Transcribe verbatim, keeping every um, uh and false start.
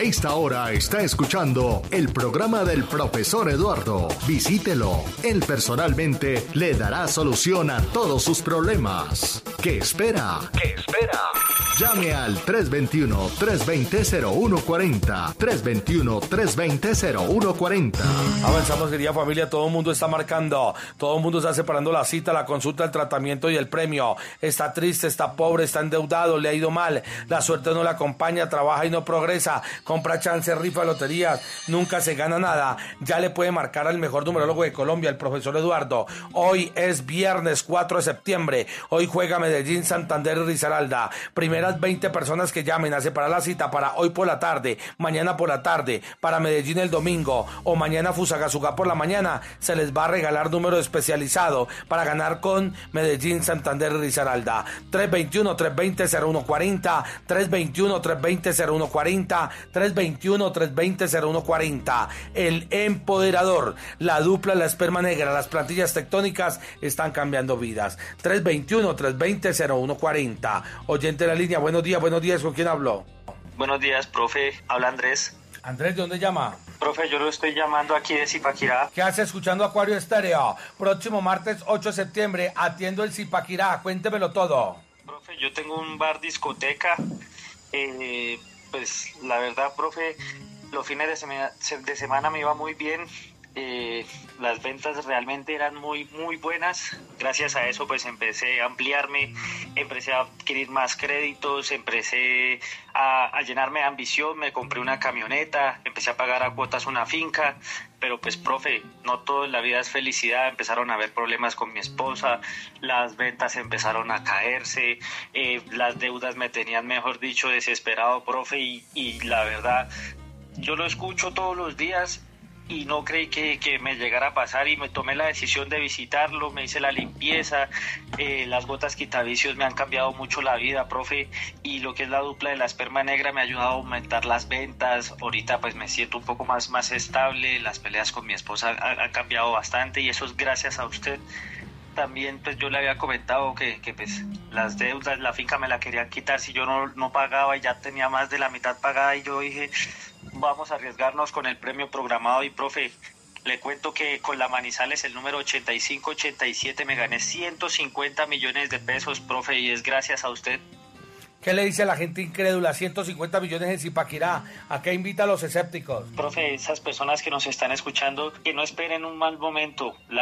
A esta hora está escuchando el programa del profesor Eduardo. Visítelo. Él personalmente le dará solución a todos sus problemas. ¿Qué espera? ¿Qué espera? Llame al tres dos uno, tres dos cero, cero uno cuatro cero, tres dos uno, tres dos cero, cero uno cuatro cero. Avanzamos, querida familia, todo el mundo está marcando, todo el mundo está separando la cita, la consulta, el tratamiento y el premio. Está triste, está pobre, está endeudado, le ha ido mal, la suerte no le acompaña, trabaja y no progresa, compra chance, rifa, loterías, nunca se gana nada. Ya le puede marcar al mejor numerólogo de Colombia, el profesor Eduardo. Hoy es viernes cuatro de septiembre, hoy juega Medellín, Santander y Risaralda. Primeras veinte personas que llamen a separar la cita para hoy por la tarde, mañana por la tarde, para Medellín el domingo o mañana Fusagasugá por la mañana, se les va a regalar número especializado para ganar con Medellín, Santander y Risaralda. tres dos uno, tres dos cero, cero uno cuatro cero, tres dos uno, tres dos cero, cero uno cuatro cero, tres dos uno, tres dos cero, cero uno cuatro cero. El empoderador, la dupla, la esperma negra, las plantillas tectónicas están cambiando vidas. tres dos uno, tres dos cero, cero uno cuatro cero. Oyente de la línea, buenos días, buenos días, ¿con quién hablo? Buenos días, profe, habla Andrés. Andrés, ¿de dónde llama? Profe, yo lo estoy llamando aquí de Zipaquirá. ¿Qué hace escuchando Acuario Estéreo? Próximo martes ocho de septiembre, atiendo el Zipaquirá, cuéntemelo todo. Profe, yo tengo un bar discoteca, eh, pues la verdad, profe, los fines de semana, de semana me iba muy bien. Eh, las ventas realmente eran muy muy buenas. Gracias a eso pues empecé a ampliarme, empecé a adquirir más créditos, empecé a, a llenarme de ambición, me compré una camioneta, empecé a pagar a cuotas una finca. Pero pues profe, no todo en la vida es felicidad. Empezaron a haber problemas con mi esposa, las ventas empezaron a caerse, eh, las deudas me tenían, mejor dicho, desesperado, profe, y, y la verdad yo lo escucho todos los días y no creí que, que me llegara a pasar, y me tomé la decisión de visitarlo, me hice la limpieza, eh, las gotas quitavicios me han cambiado mucho la vida, profe, y lo que es la dupla de la esperma negra me ha ayudado a aumentar las ventas. Ahorita pues me siento un poco más, más estable, las peleas con mi esposa han, han cambiado bastante, y eso es gracias a usted. También pues yo le había comentado que, que pues las deudas, la finca me la querían quitar si yo no, no pagaba, y ya tenía más de la mitad pagada, y yo dije, vamos a arriesgarnos con el premio programado. Y profe, le cuento que con la Manizales, el número ochenta y cinco ochenta y siete, me gané ciento cincuenta millones de pesos, profe, y es gracias a usted. ¿Qué le dice a la gente incrédula? ciento cincuenta millones en Zipaquirá. ¿A qué invita a los escépticos? Profe, esas personas que nos están escuchando, que no esperen un mal momento. La